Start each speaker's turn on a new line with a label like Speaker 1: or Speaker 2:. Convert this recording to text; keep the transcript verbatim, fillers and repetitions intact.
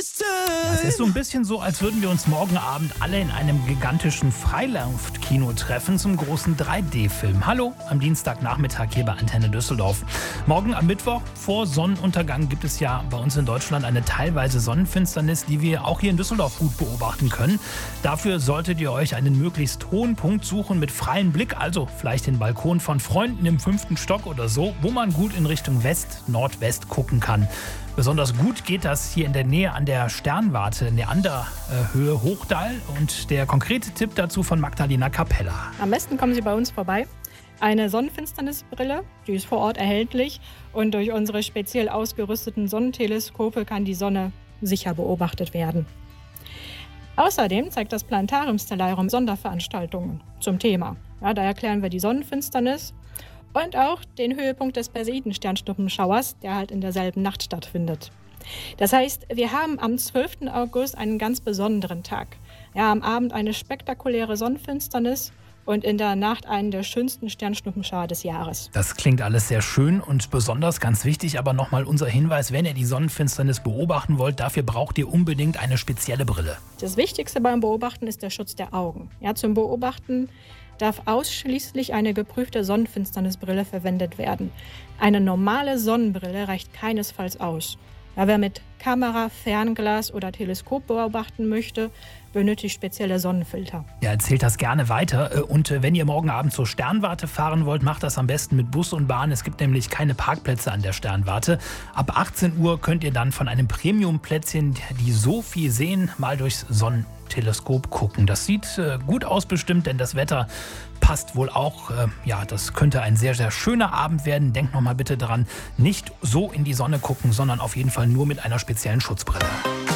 Speaker 1: Es ist so ein bisschen so, als würden wir uns morgen Abend alle in einem gigantischen Freiluftkino treffen zum großen drei D-Film. Hallo, am Dienstagnachmittag hier bei Antenne Düsseldorf. Morgen am Mittwoch vor Sonnenuntergang gibt es ja bei uns in Deutschland eine teilweise Sonnenfinsternis, die wir auch hier in Düsseldorf gut beobachten können. Dafür solltet ihr euch einen möglichst hohen Punkt suchen mit freiem Blick, also vielleicht den Balkon von Freunden im fünften Stock oder so, wo man gut in Richtung West, Nordwest gucken kann. Besonders gut geht das hier in der Nähe an der Sternwarte Neanderhöhe Hochdahl und der konkrete Tipp dazu von Magdalena Capella.
Speaker 2: Am besten kommen Sie bei uns vorbei. Eine Sonnenfinsternisbrille, die ist vor Ort erhältlich und durch unsere speziell ausgerüsteten Sonnenteleskope kann die Sonne sicher beobachtet werden. Außerdem zeigt das Planetarium Stellarium Sonderveranstaltungen zum Thema. Ja, da erklären wir die Sonnenfinsternis und auch den Höhepunkt des Perseiden-Sternschnuppenschauers, der halt in derselben Nacht stattfindet. Das heißt, wir haben am zwölften August einen ganz besonderen Tag. Ja, am Abend eine spektakuläre Sonnenfinsternis und in der Nacht einen der schönsten Sternschnuppenschauer des Jahres.
Speaker 1: Das klingt alles sehr schön und besonders ganz wichtig, aber nochmal unser Hinweis, wenn ihr die Sonnenfinsternis beobachten wollt, dafür braucht ihr unbedingt eine spezielle Brille.
Speaker 2: Das Wichtigste beim Beobachten ist der Schutz der Augen. Ja, zum Beobachten darf ausschließlich eine geprüfte Sonnenfinsternisbrille verwendet werden. Eine normale Sonnenbrille reicht keinesfalls aus. Ja, wer mit Kamera, Fernglas oder Teleskop beobachten möchte, benötigt spezielle Sonnenfilter.
Speaker 1: Ja, erzählt das gerne weiter. Und wenn ihr morgen Abend zur Sternwarte fahren wollt, macht das am besten mit Bus und Bahn. Es gibt nämlich keine Parkplätze an der Sternwarte. Ab achtzehn Uhr könnt ihr dann von einem Premium-Plätzchen, die so viel sehen, mal durchs Sonnenteleskop gucken. Das sieht äh, gut aus bestimmt, denn das Wetter passt wohl auch. Äh, ja, das könnte ein sehr, sehr schöner Abend werden. Denkt noch mal bitte dran, nicht so in die Sonne gucken, sondern auf jeden Fall nur mit einer speziellen Schutzbrille.